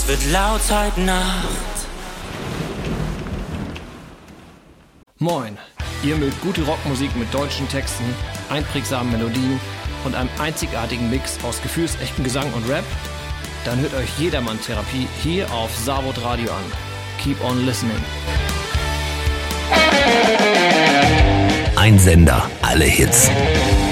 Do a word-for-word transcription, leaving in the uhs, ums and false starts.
wird laut heute Nacht. Moin, ihr mögt gute Rockmusik mit deutschen Texten, einprägsamen Melodien und einem einzigartigen Mix aus gefühlsechten Gesang und Rap? Dann hört euch Jedermann-Therapie hier auf Savod Radio an. Keep on listening. Ein Sender, alle Hits.